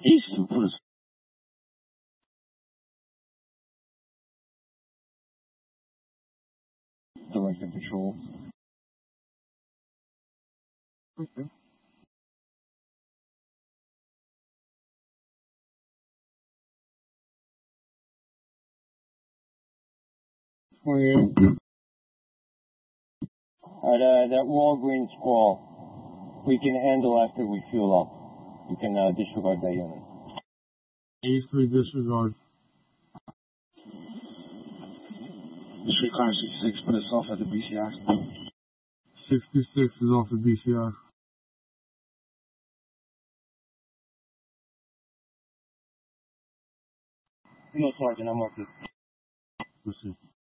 Eastern, put us. Director Patrol. Okay. That Walgreens call, we can handle after we fuel up. You can disregard that unit. 83 disregard. Streetcar 66, put us off at the BCI. 66 is off the BCI. No, Sergeant, I'm off this. Let's see.